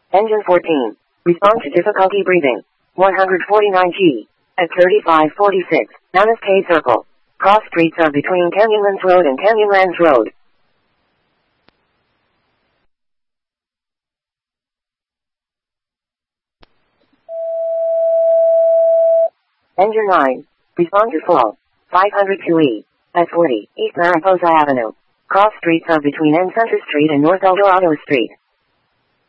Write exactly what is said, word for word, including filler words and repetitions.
Engine fourteen. Respond to difficulty breathing. one forty-nine G. At thirty-five forty-six, Namas Cave Circle. Cross streets are between Canyonlands Road and Canyonlands Road. Engine nine. Respond to fall. five hundred Q E. At forty, East Mariposa Avenue. Cross streets are between N Center Street and North Eldorado Street.